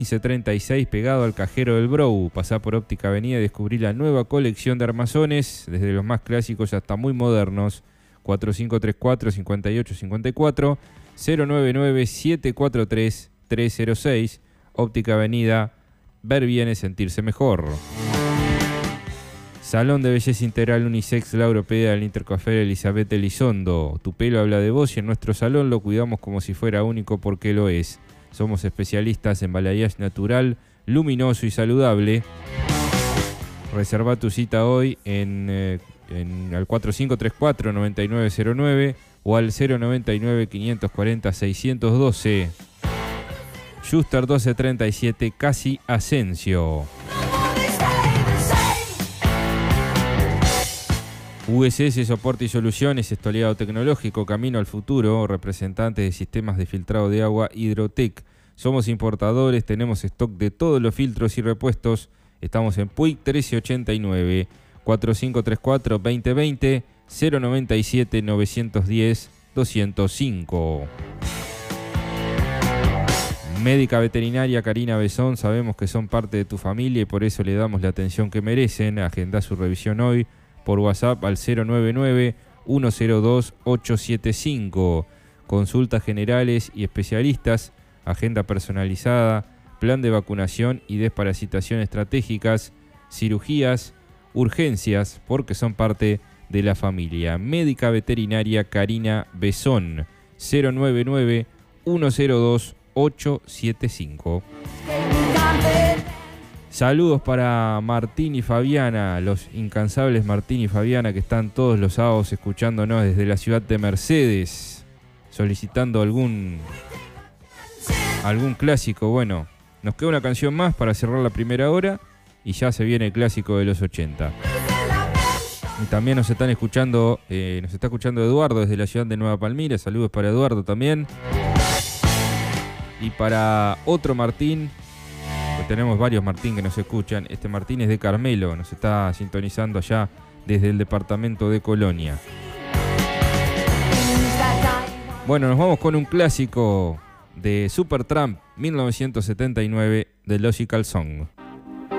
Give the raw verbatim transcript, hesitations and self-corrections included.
quince treinta y seis, pegado al cajero del Brou. Pasá por Óptica Avenida y descubrí la nueva colección de armazones, desde los más clásicos hasta muy modernos. cuatro cinco tres cuatro, cinco ocho cinco cuatro, cero nueve nueve, siete cuatro tres, tres cero seis. Óptica Avenida, ver bien es sentirse mejor. Salón de Belleza Integral Unisex La Europea del Intercafé Elizabeth Elizondo. Tu pelo habla de vos y en nuestro salón lo cuidamos como si fuera único porque lo es. Somos especialistas en balayage natural, luminoso y saludable. Reserva tu cita hoy en, eh, en al cuatro cinco tres cuatro, nueve nueve cero nueve o al cero nueve nueve, cinco cuatro cero, seis uno dos. Schuster doce treinta y siete, Casi Asensio. U S S Soporte y Soluciones, Estoleado Tecnológico, Camino al Futuro, representantes de sistemas de filtrado de agua Hidrotec. Somos importadores, tenemos stock de todos los filtros y repuestos. Estamos en Puig trece ochenta y nueve, cuatro cinco tres cuatro, dos cero dos cero, cero nueve siete, nueve uno cero, dos cero cinco. Médica Veterinaria Karina Besón, sabemos que son parte de tu familia y por eso le damos la atención que merecen. Agenda su revisión hoy por WhatsApp al cero nueve nueve, uno cero dos, ocho siete cinco. Consultas generales y especialistas, agenda personalizada, plan de vacunación y desparasitación estratégicas, cirugías, urgencias, porque son parte de la familia. Médica Veterinaria Karina Besón, cero nueve nueve, uno cero dos, ocho siete cinco. Saludos para Martín y Fabiana, los incansables Martín y Fabiana que están todos los sábados escuchándonos desde la ciudad de Mercedes, solicitando algún, algún clásico. Bueno, nos queda una canción más para cerrar la primera hora y ya se viene el clásico de los ochenta. Y también nos están escuchando, eh, nos está escuchando Eduardo desde la ciudad de Nueva Palmira. Saludos para Eduardo también. Y para otro Martín, pues tenemos varios Martín que nos escuchan. Este Martín es de Carmelo, nos está sintonizando allá desde el departamento de Colonia. Bueno, nos vamos con un clásico de Supertramp, mil novecientos setenta y nueve, de Logical Song.